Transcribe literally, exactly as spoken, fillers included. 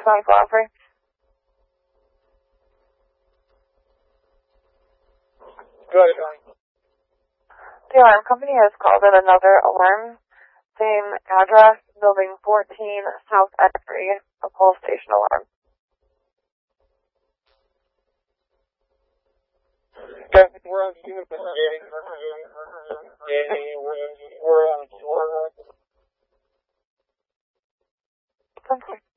twenty-four hour free. Go ahead, Tony. The alarm company has called in another alarm. Same address, building fourteen, South Eckery, a pole station alarm. Okay, we're on scene investigating. We're on. Okay.